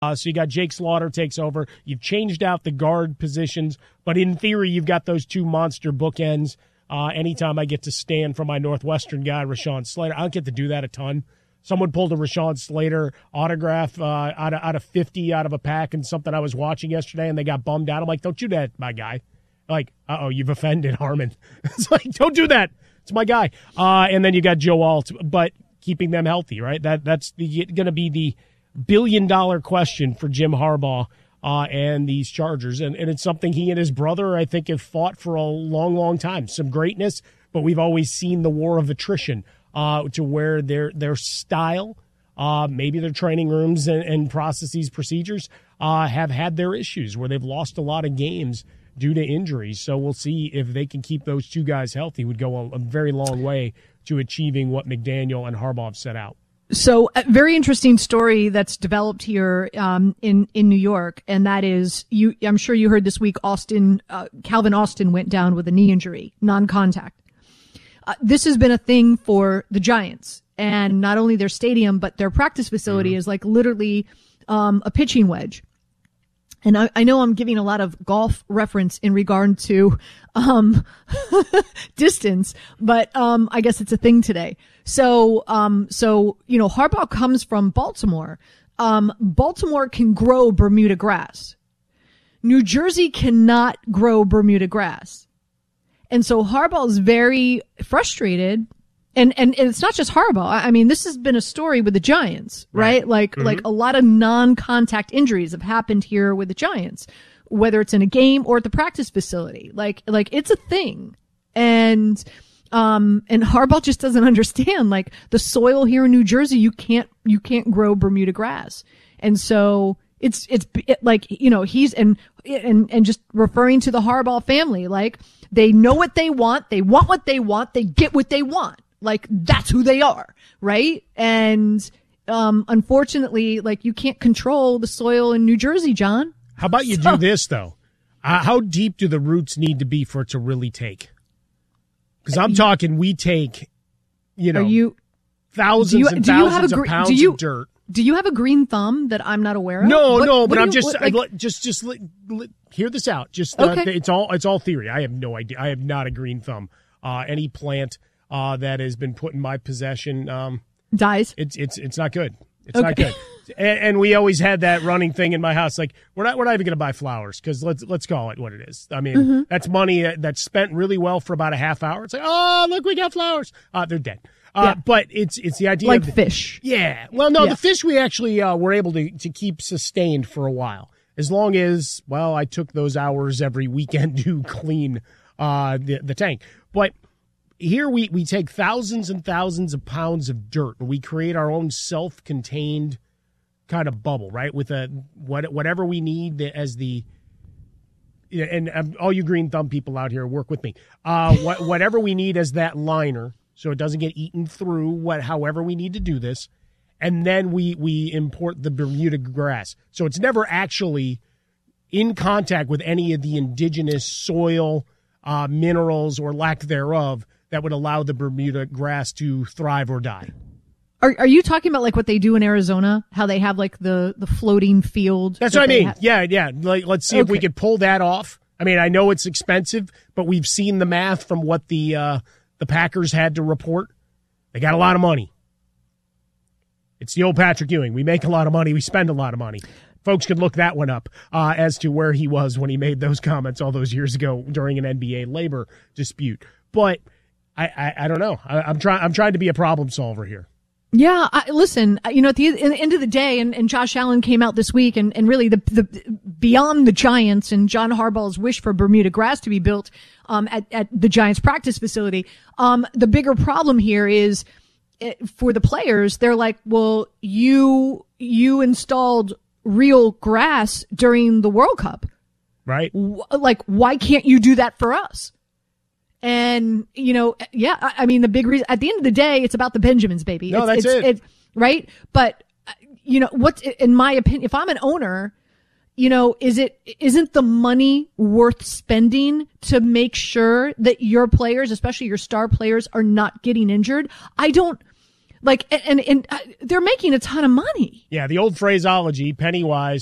So you got Jake Slaughter takes over. You've changed out the guard positions, but in theory, you've got those two monster bookends. Anytime I get to stand for my Northwestern guy, Rashawn Slater, I don't get to do that a ton. Someone pulled a Rashawn Slater autograph out of 50 out of a pack and something I was watching yesterday, and they got bummed out. I'm like, don't do that, my guy. Like, you've offended Harmon. It's like, don't do that. It's my guy. And then you got Joe Alt, but keeping them healthy, right? That's going to be the billion-dollar question for Jim Harbaugh and these Chargers. And it's something he and his brother, I think, have fought for a long, long time. Some greatness, but we've always seen the war of attrition. To where their style, maybe their training rooms and processes, procedures have had their issues where they've lost a lot of games due to injuries. So we'll see if they can keep those two guys healthy. Would go a very long way to achieving what McDaniel and Harbaugh have set out. So a very interesting story that's developed here in New York, and that is, I'm sure you heard this week, Calvin Austin went down with a knee injury, non-contact. This has been a thing for the Giants, and not only their stadium, but their practice facility is like literally a pitching wedge. And I know I'm giving a lot of golf reference in regard to distance, but I guess it's a thing today. So Harbaugh comes from Baltimore. Baltimore can grow Bermuda grass. New Jersey cannot grow Bermuda grass. And so Harbaugh is very frustrated. And it's not just Harbaugh. I mean, this has been a story with the Giants, right? Like a lot of non-contact injuries have happened here with the Giants, whether it's in a game or at the practice facility. Like it's a thing. And Harbaugh just doesn't understand, like, the soil here in New Jersey, you can't grow Bermuda grass. And so it's like, he's, and just referring to the Harbaugh family, like, they know what they want what they want, they get what they want. Like, that's who they are, right? And unfortunately, like, you can't control the soil in New Jersey, John. How about you do this, though? How deep do the roots need to be for it to really take? Because I'm talking, we take, thousands and thousands of pounds of dirt. Do you have a green thumb that I'm not aware of? No, but I'm just hear this out. Okay. It's all theory. I have no idea. I have not a green thumb. Any plant that has been put in my possession dies. It's not good. It's not good. And we always had that running thing in my house. Like, we're not even going to buy flowers because let's call it what it is. I mean, that's money that's spent really well for about a half hour. It's like, oh, look, we got flowers. They're dead. But it's the idea like of fish. Yeah. Well, no, the fish we actually were able to keep sustained for a while. As long as, I took those hours every weekend to clean the tank. But here we take thousands and thousands of pounds of dirt, and we create our own self-contained kind of bubble, right? With whatever we need as the, and all you green thumb people out here, work with me. Whatever we need as that liner, so it doesn't get eaten through. However we need to do this, and then we import the Bermuda grass, so it's never actually in contact with any of the indigenous soil, minerals, or lack thereof that would allow the Bermuda grass to thrive or die. Are you talking about like what they do in Arizona? How they have like the floating field? That's what I mean. Yeah. Like, let's see if we could pull that off. I mean, I know it's expensive, but we've seen the math from what the Packers had to report. They got a lot of money. It's the old Patrick Ewing. We make a lot of money. We spend a lot of money. Folks could look that one up as to where he was when he made those comments all those years ago during an NBA labor dispute. But I don't know. I'm trying to be a problem solver here. Yeah, listen, at the end of the day, and Josh Allen came out this week, and really the beyond the Giants and John Harbaugh's wish for Bermuda grass to be built at the Giants practice facility. The bigger problem here is for the players. They're like, well, you installed real grass during the World Cup, right? Like, why can't you do that for us? And, I mean, the big reason, at the end of the day, it's about the Benjamins, baby. No, that's it. Right? But, what's, in my opinion, if I'm an owner, isn't the money worth spending to make sure that your players, especially your star players, are not getting injured? Like, and they're making a ton of money. Yeah, the old phraseology, penny wise,